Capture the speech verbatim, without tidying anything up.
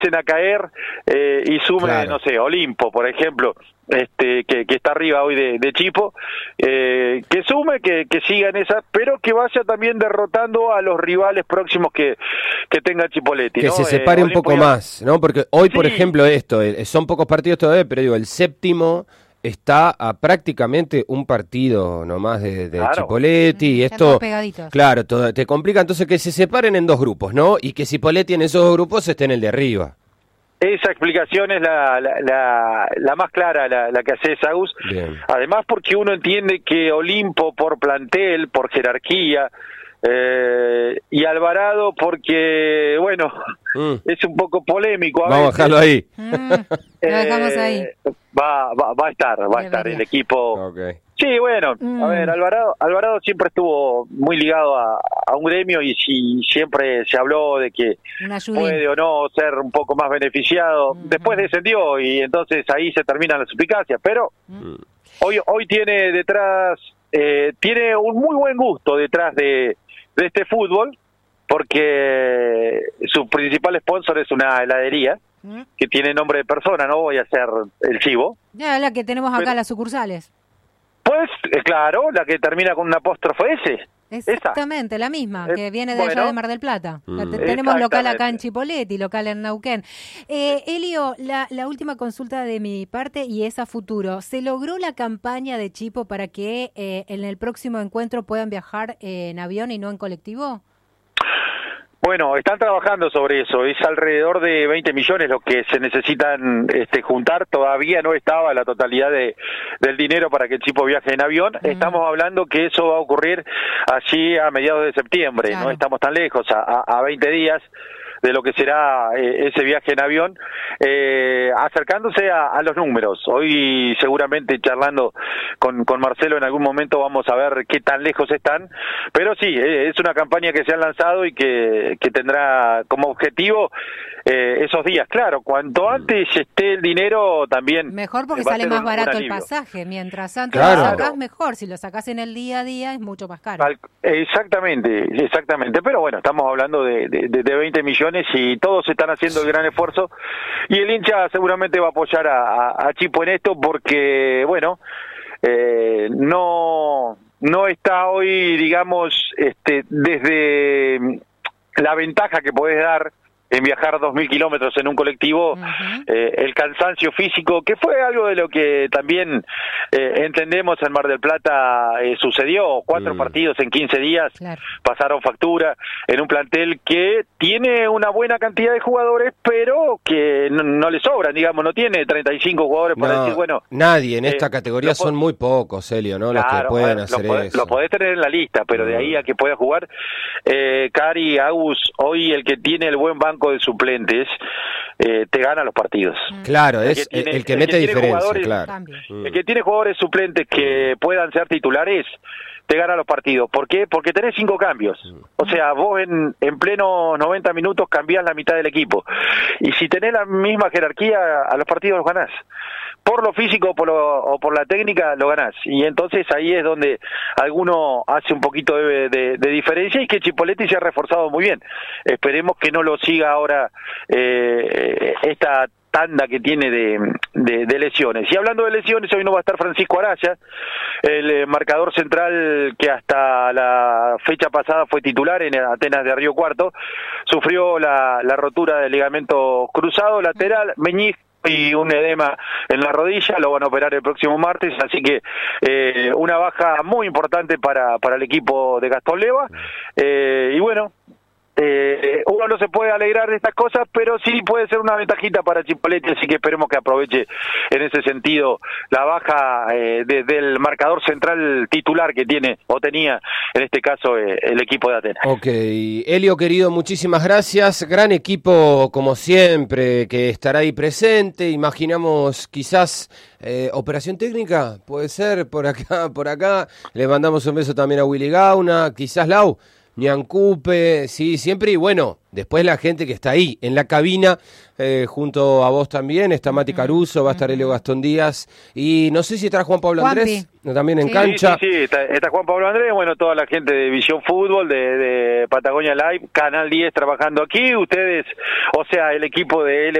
empiecen a caer eh, y sume, claro. no sé, Olimpo, por ejemplo, este que, que está arriba hoy de, de Chipo, eh, que sume, que, que siga en esa, pero que vaya también derrotando a los rivales próximos que, que tenga Chipolletti, que ¿no? se separe eh, un poco ya... más, ¿no? Porque hoy, sí. por ejemplo, esto, eh, son pocos partidos todavía, pero digo, el séptimo está a prácticamente un partido nomás de, de claro. Chipolletti, y esto, claro, todo, te complica entonces que se separen en dos grupos, ¿no? Y que Chipolletti en esos dos grupos esté en el de arriba. Esa explicación es la, la, la, la más clara, la, la que hace Agus. Además, porque uno entiende que Olimpo, por plantel, por jerarquía, eh, y Alvarado, porque, bueno, mm. es un poco polémico. A Vamos a dejarlo ahí. Mm, lo dejamos ahí. Va, va, va a estar, va a estar el equipo. Okay. Sí, bueno, mm. a ver, Alvarado, Alvarado siempre estuvo muy ligado a, a un gremio y si siempre se habló de que puede o no ser un poco más beneficiado. Mm. Después descendió y entonces ahí se terminan las suspicacias, pero mm. hoy hoy tiene detrás, eh, tiene un muy buen gusto detrás de, de este fútbol, porque su principal sponsor es una heladería que tiene nombre de persona, no voy a hacer el chivo. Ya, la que tenemos acá, pero, las sucursales. Pues, eh, claro, la que termina con un apóstrofo S. Exactamente, esa. La misma, que eh, viene de bueno, allá de Mar del Plata. Mm. Tenemos local acá en Chipolletti, local en Neuquén. Eh, Elio, la, la última consulta de mi parte y es a futuro. ¿Se logró la campaña de Chipo para que eh, en el próximo encuentro puedan viajar eh, en avión y no en colectivo? Bueno, están trabajando sobre eso, es alrededor de veinte millones lo que se necesitan este, juntar, todavía no estaba la totalidad de, del dinero para que el Chipo viaje en avión, mm. estamos hablando que eso va a ocurrir allí a mediados de septiembre, claro. no estamos tan lejos, a, a, a veinte días de lo que será eh, ese viaje en avión, eh, acercándose a, a los números. Hoy seguramente charlando con, con Marcelo en algún momento vamos a ver qué tan lejos están, pero sí, eh, es una campaña que se han lanzado y que, que tendrá como objetivo eh, esos días. Claro, cuanto antes esté el dinero también... Mejor porque sale más un, barato un el pasaje, mientras antes claro. lo sacás mejor, si lo sacás en el día a día es mucho más caro. Exactamente, exactamente, pero bueno, estamos hablando de, de, de veinte millones y todos están haciendo el gran esfuerzo y el hincha seguramente va a apoyar a, a, a Chipo en esto porque, bueno, eh, no no está hoy, digamos, este desde la ventaja que podés dar en viajar dos mil kilómetros en un colectivo, uh-huh. eh, el cansancio físico, que fue algo de lo que también eh, entendemos en Mar del Plata eh, sucedió, cuatro mm. partidos en quince días, claro. pasaron factura en un plantel que tiene una buena cantidad de jugadores, pero que no, no le sobran, digamos, no tiene treinta y cinco jugadores para no, decir, bueno... Nadie en esta eh, categoría son muy pocos, Elio, ¿no? Claro, los que pueden bueno, hacer lo podés, eso. Lo podés tener en la lista, pero mm. de ahí a que pueda jugar, eh, Cari, Agus, hoy el que tiene el buen banco de suplentes eh, te gana los partidos. Claro, es el que, tiene, el que mete el que diferencia, claro. El que tiene jugadores suplentes que puedan ser titulares te gana los partidos. ¿Por qué? Porque tenés cinco cambios. O sea, vos en, en pleno noventa minutos cambiás la mitad del equipo. Y si tenés la misma jerarquía, a los partidos los ganás. Por lo físico por lo, o por la técnica lo ganás. Y entonces ahí es donde alguno hace un poquito de, de, de diferencia y que Chipolletti se ha reforzado muy bien. Esperemos que no lo siga ahora eh, esta tanda que tiene de, de, de lesiones. Y hablando de lesiones, hoy no va a estar Francisco Araya, el eh, marcador central que hasta la fecha pasada fue titular en Atenas de Río Cuarto, sufrió la, la rotura del ligamento cruzado lateral, meñique y un edema en la rodilla, lo van a operar el próximo martes, así que eh, una baja muy importante para, para el equipo de Gastón Leva, eh, y bueno, Eh, uno no se puede alegrar de estas cosas, pero sí puede ser una ventajita para Chipolletti, así que esperemos que aproveche en ese sentido la baja eh, de, del marcador central titular que tiene o tenía en este caso eh, el equipo de Atenas. Ok, Elio querido, muchísimas gracias, gran equipo como siempre que estará ahí presente, imaginamos quizás eh, operación técnica, puede ser por acá, por acá, le mandamos un beso también a Willy Gauna, quizás Lau. Ñancupe, sí, siempre, y bueno, después la gente que está ahí, en la cabina, eh, junto a vos también, está Mati Caruso, va a estar Elio Gastón Díaz, y no sé si estará Juan Pablo Juanpi. Andrés, también en sí, cancha. Sí, sí, sí, está, está Juan Pablo Andrés, bueno, toda la gente de Visión Fútbol, de, de Patagonia Live, Canal diez trabajando aquí, ustedes, o sea, el equipo de L